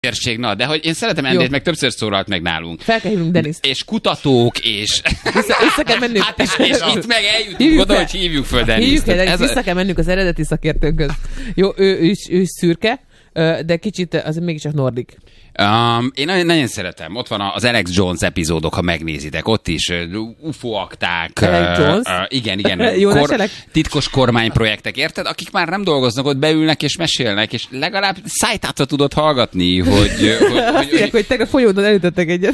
térség, na, de hogy én szeretem Endét, meg többször szólalt meg nálunk. Fel kell hívnunk Deniszt. És kutatók, és... Vissza kell mennünk. Hát és itt meg eljutunk oda, hogy hívjuk föl Deniszt. Hívjuk el Deniszt, vissza kell mennünk az eredeti szakértőnkhöz. Jó, ő is szürke, de kicsit azért mégiscsak nordik. Én nagyon szeretem. Ott van az Alex Jones epizódok, ha megnézitek. Ott is UFO akták. Alex Jones? Igen. Titkos kormányprojektek, érted? Akik már nem dolgoznak, ott beülnek és mesélnek, és legalább szájtátva tudod hallgatni, hogy hogy tegnap folyódon elütöttek egyet.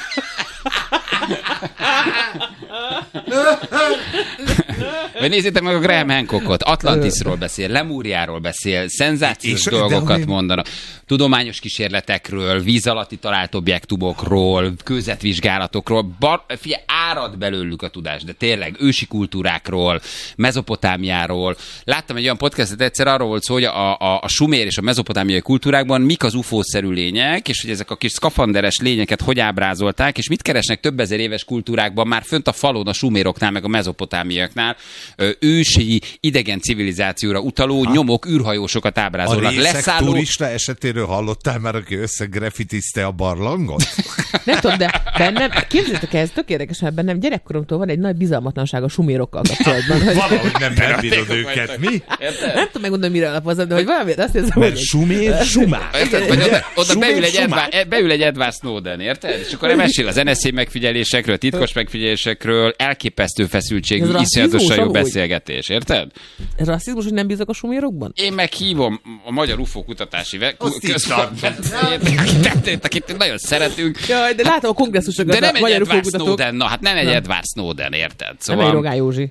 Vagy nézzétek meg a Graham Hancockot, Atlantisról beszél, Lemúriáról beszél, szenzációs dolgokat mondanak, tudományos kísérletekről, víz alatti talált objektumokról, kőzetvizsgálatokról, figyelj, árad belőlük a tudás, de tényleg ősi kultúrákról, Mezopotámiáról. Láttam egy olyan podcastet egyszer, arról volt szó, hogy a sumér és a mezopotámiai kultúrákban mik az UFO-szerű lények, és hogy ezek a kis szkafanderes lényeket hogy ábrázolták, és mit keresnek több ezer éves kultúrákban már fönt a falon a suméroknál, meg a mezopotámiaiaknál ősi idegen civilizációra utaló nyomok, űrhajósokat ábrázolnak. A részek turista esetéről hallottál már, aki összegrafitizte a barlangot? Nem tudom, de bennem, képzeljétek el, ez tök érdekes, mert bennem gyerekkoromtól van egy nagy bizalmatlanság a sumérokkal kapcsolatban. Valahogy nem bírod őket, mi? Nem tudom megmondani, mire alapozom, de hogy valamit azt hiszem, mert sumér, sumár. Oda beül egy Edward Snowden, érted? És akkor mesél az NSA megfigyelésekről, titkos megfigyelésekről, elképesztő feszültségű, iszonyatosan jó beszélgetés, érted? Ez rasszizmus, hogy nem bízok a sumérokban? Én meghívom a Magyar UFO kutatási központot, akit nagyon szeretünk. Jaj, de látom a kongresszusokat, de nem a egy Edward Snowden, hát nem egy Edward Snowden, érted? Szóval... Nem egy Rogán Józsi.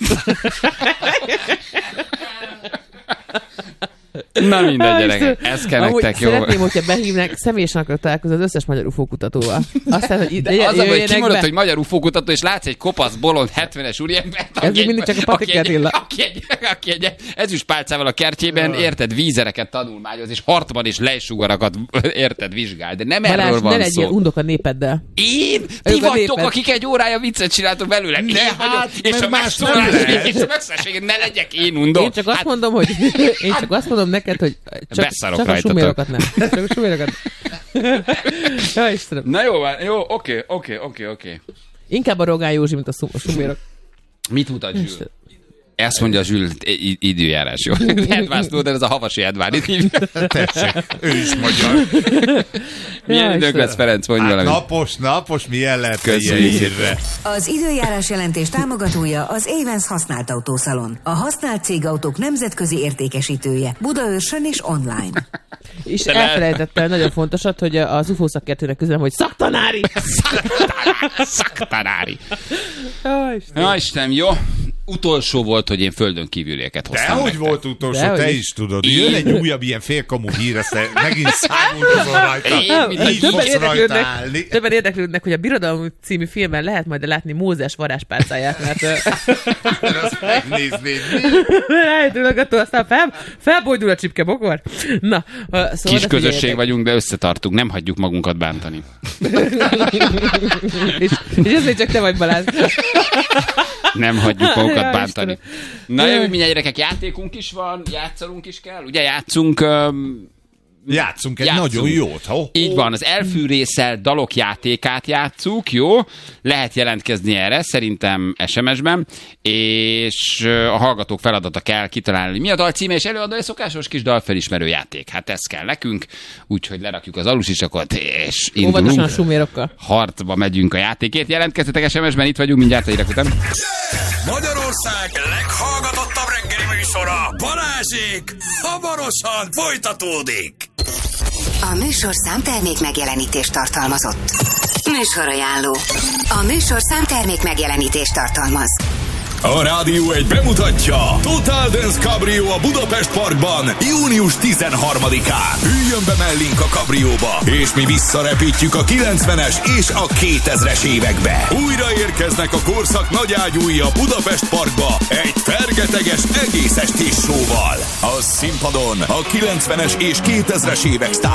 Na mindegy, gyerekek, ez kell nektek jó. Szeretném, hogyha behívnak, személyesen akarok találkozni az összes magyar UFO kutatóval. Aztán, hogy az, hogy kimondod, hogy magyar UFO kutató, és látsz egy kopasz, bolond, 70-es úriembert, aki egy ezüstpálcával a kertjében, érted, vízereket tanulmányoz, és hartban és lejsugarakat, érted, vizsgál. De nem Balázs, erről van szó. Ne legyél undok a népeddel. Én? Ti vagytok, akik egy órája viccet csináltok belőle. Én vagyok, és a megszólás, és a megszólás, ne legyek én undok. Én csak azt mondom, hogy neked, hogy csak a sumérokat nem. Csak a sumérokat nem. Ja, Istenem. Na jó, oké. Inkább a Rogán Józsi, mint a sumérok. Mit mutat Zsül? Ezt mondja a Zsül, időjárás, jó? Edward Snowden, ez a Havasi Edward. Tessék, ő is magyar. Milyen idők lesz, Ferenc, mondj valamit. Napos, milyen lehet ilyen évre? Az időjárás jelentés támogatója az Avens használt autószalon. A használt cégautók nemzetközi értékesítője. Budaörsön és online. És elfelejtettem nagyon fontosat, hogy az UFO szakértőnek közülem, hogy szaktanári! Szaktanári! Ja, Istenem, jó. Utolsó volt, hogy én földön kívülieket hoztam. Dehogy volt utolsó, te is tudod. Jön egy újabb ilyen félkamú hír, aztán megint számolkozol rajta. Többen érdeklődnek, hogy a Birodalom című filmben lehet majd látni Mózes varázspálcáját, mert... Azt megnéznéd. Rájtőlögató, aztán felbojdul a csipkebokor. Na, szóval kis közösség vagyunk, de összetartunk, nem hagyjuk magunkat bántani. és ez még csak te vagy, Balázs. Nem hagyjuk magunkat bántani. Na jövő mindjárt, gyerekek, játékunk is van, játszanunk is kell. Ugye játszunk egy nagyon jót. Így van, az elfűrészel dalok játékát játsszuk, jó? Lehet jelentkezni erre, szerintem SMS-ben, és a hallgatók feladata kell kitalálni, mi a dal címe, és előadó egy szokásos kis dalfelismerő játék. Hát ez kell nekünk, úgyhogy lerakjuk az alusisakot, és indulunk. Óvatosan a sumérokkal. Harcba megyünk a játékért. Jelentkeztetek SMS-ben, itt vagyunk, mindjárt a hírek után. Magyarország leghallgatottabb reggeli műsora, Balázsék, hamarosan folytatódik. A műsorszám termék megjelenítést tartalmazott. Műsorajánló. A műsorszám termék megjelenítést tartalmaz. A Rádió 1 bemutatja Total Dance Cabrio a Budapest Parkban június 13-án. Üljön be mellénk a kabrióba, és mi visszarepítjük a 90-es és a 2000-es évekbe. Újra érkeznek a korszak nagyágyúi a Budapest Parkba egy fergeteges egész estés showval. A színpadon a 90-es és 2000-es évek sztár